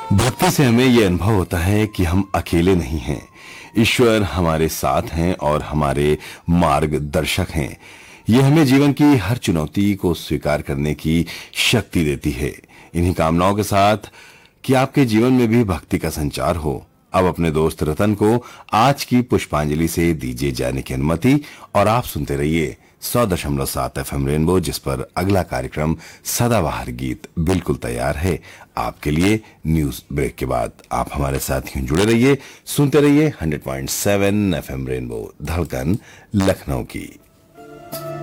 भक्ति से हमें ये अनुभव होता है कि हम अकेले नहीं हैं। ईश्वर हमारे साथ हैं और हमारे मार्गदर्शक हैं। ये हमें जीवन की हर चुनौती को स्वीकार करने की शक्ति देती है। इन्हीं कामनाओं के साथ कि आपके जीवन में भी भक्ति का संचार हो, अब अपने दोस्त रतन को आज की पुष्पांजलि से दीजिए जाने की अनुमति और आप सुनते रहिए 100.7 FM रेनबो, जिस पर अगला कार्यक्रम सदाबहार गीत बिल्कुल तैयार है आपके लिए। न्यूज ब्रेक के बाद आप हमारे साथ यूं जुड़े रहिए, सुनते रहिए 100.7 FM रेनबो, धड़कन लखनऊ की।